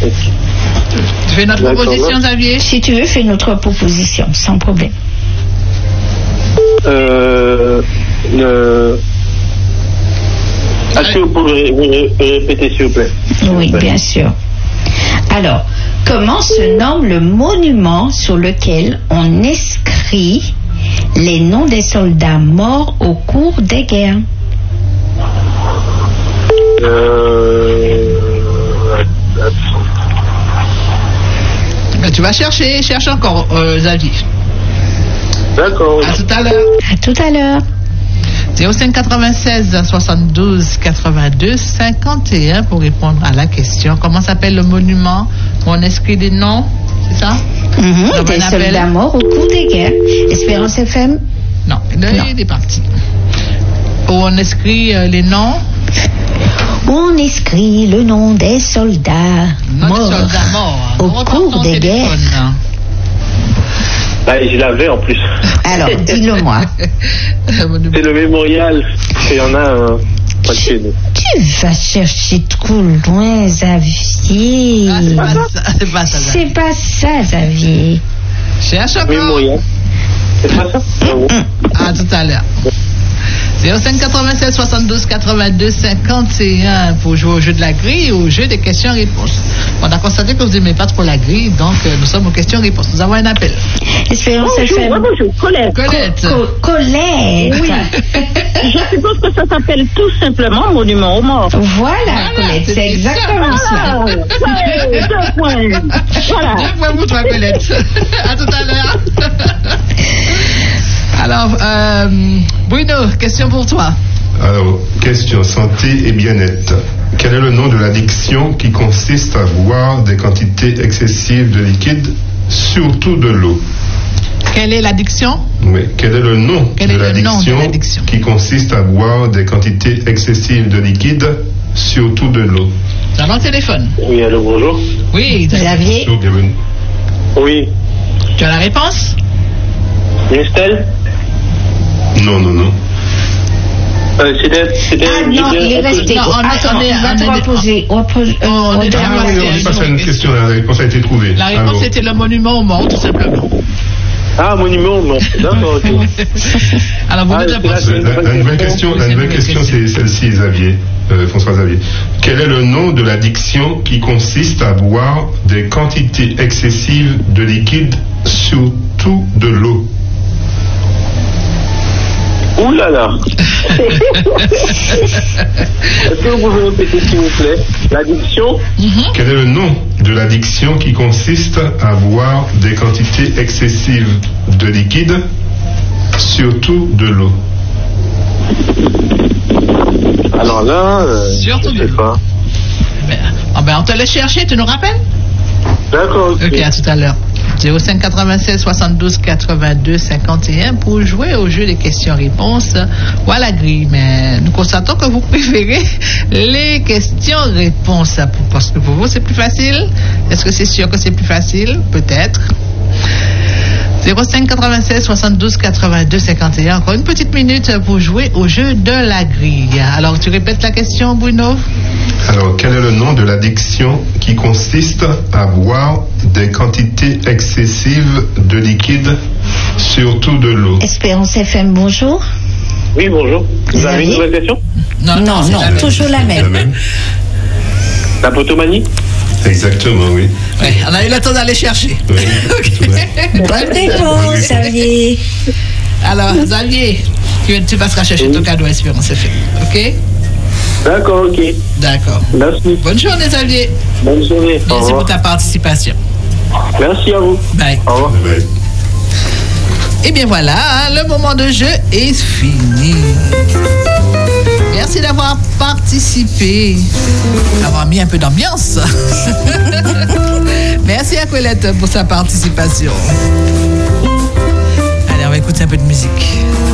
Tu fais notre proposition, Xavier? Si tu veux, fais notre proposition, sans problème. Est-ce que vous pouvez répéter, s'il vous plaît? Oui, bien sûr. Alors, comment se nomme le monument sur lequel on inscrit les noms des soldats morts au cours des guerres? Mais tu vas chercher, cherche encore, Xavier. D'accord. À tout à l'heure. À tout à l'heure. 05 96 72 82 51 pour répondre à la question. Comment s'appelle le monument où on inscrit des noms? C'est ça? Des soldats morts au cours des guerres. Espérance FM? Non, il est parti. Où on inscrit les noms? On inscrit le nom des soldats morts au cours des guerres. Je l'avais en plus. Alors, dis-le-moi. C'est le mémorial. Il y en a un. Tu vas chercher trop loin, Xavier. C'est pas ça. C'est pas ça, Xavier. Cherche encore. Mémorial. C'est pas ça? À tout à l'heure. 05 96 72 82 51 pour jouer au jeu de la grille ou au jeu des questions-réponses. On a constaté que vous n'aimez pas trop la grille, donc nous sommes aux questions-réponses. Nous avons un appel. Espérons Bonjour, Colette. Colette. Colette. Oui. Je suppose que ça s'appelle tout simplement Monument aux morts. Voilà, Colette, c'est exactement ça. Ouais, 2 points. Voilà. 2 points pour toi, Colette. À tout à l'heure. Alors, Bruno, question pour toi. Alors, question santé et bien-être. Quel est le nom de l'addiction qui consiste à boire des quantités excessives de liquide, surtout de l'eau? Quelle est l'addiction? Oui. Quel est le nom de l'addiction qui consiste à boire des quantités excessives de liquide, surtout de l'eau? Tu as le téléphone. Oui, allô, bonjour. Oui, Xavier. Oui. Tu as la réponse? Estelle? Non. C'était non, il est resté. On va te reposer. On est passé à une question, la réponse a été trouvée. La réponse était le monument aux morts, tout simplement. Ah, monument aux morts. D'accord, ok. Alors, vous la nouvelle question, c'est celle-ci, Xavier, François Xavier. Quel est le nom de l'addiction qui consiste à boire des quantités excessives de liquide, surtout de l'eau? Ouh là là. Est-ce que vous pouvez répéter, s'il vous plaît, l'addiction? Quel est le nom de l'addiction qui consiste à boire des quantités excessives de liquide, surtout de l'eau? Alors là, surtout je sais pas. On te laisse chercher, tu nous rappelles? D'accord, ok, à tout à l'heure. 05 96 72 82 51 pour jouer au jeu des questions-réponses ou à la grille. Mais nous constatons que vous préférez les questions-réponses parce que pour vous c'est plus facile. Est-ce que c'est sûr que c'est plus facile? Peut-être. 05 96 72 82 51. Encore une petite minute pour jouer au jeu de la grille. Alors, tu répètes la question, Bruno? Alors, quel est le nom de l'addiction qui consiste à boire des quantités excessives de liquide, surtout de l'eau? Espérance FM, bonjour. Oui, bonjour. Vous avez une nouvelle question? Non, toujours la même. La potomanie? Exactement, oui. Ouais, on a eu le temps d'aller chercher. Oui. Okay. Bonne réponse, Xavier. Alors, Xavier, tu passeras chercher ton cadeau Espérance FM, ok? D'accord, ok. D'accord. Merci. Bonne journée, Xavier. Bonne journée. Merci pour ta participation. Merci à vous. Bye. Au revoir. Bye. Et bien voilà, le moment de jeu est fini. Merci d'avoir participé, d'avoir mis un peu d'ambiance. Merci à Colette pour sa participation. Allez, on va écouter un peu de musique.